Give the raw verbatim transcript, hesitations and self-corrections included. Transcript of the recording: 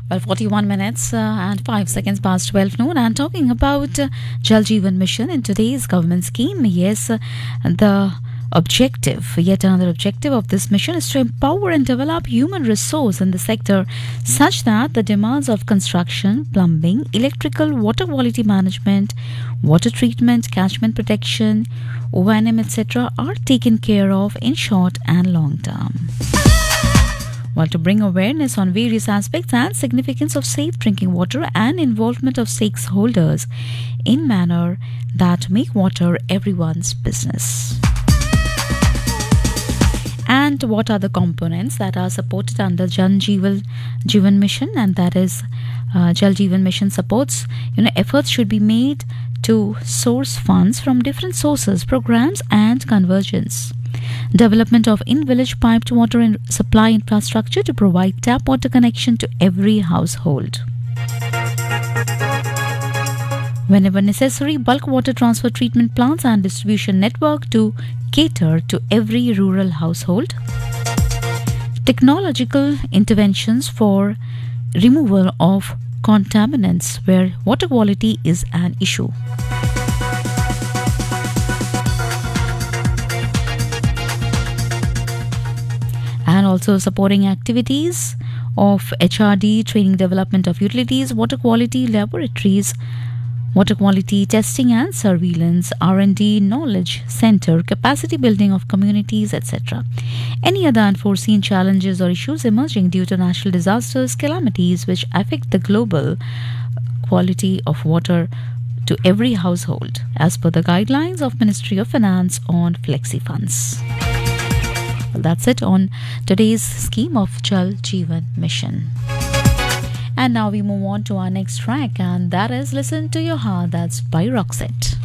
Well, forty-one minutes uh, and five seconds past twelve noon, and talking about uh, Jal Jeevan Mission in today's government scheme. Yes, uh, the objective, yet another objective of this mission is to empower and develop human resource in the sector such that the demands of construction, plumbing, electrical, water quality management, water treatment, catchment protection, O and M, et cetera are taken care of in short and long term. While to bring awareness on various aspects and significance of safe drinking water and involvement of stakeholders in manner that make water everyone's business. And what are the components that are supported under Jal Jeevan, Jeevan Mission? And that is uh, Jal Jeevan Mission supports, you know, efforts should be made to source funds from different sources, programs and convergence. Development of in-village piped water and supply infrastructure to provide tap water connection to every household. Whenever necessary, bulk water transfer treatment plants and distribution network to cater to every rural household. Technological interventions for removal of contaminants where water quality is an issue. And also supporting activities of H R D, training development of utilities, water quality laboratories, water quality testing and surveillance, R and D, knowledge center, capacity building of communities, et cetera. Any other unforeseen challenges or issues emerging due to natural disasters, calamities which affect the global quality of water to every household, as per the guidelines of Ministry of Finance on Flexi Funds. Well, that's it on today's scheme of Jal Jeevan Mission. And now we move on to our next track, and that is Listen to Your Heart. That's by Roxette.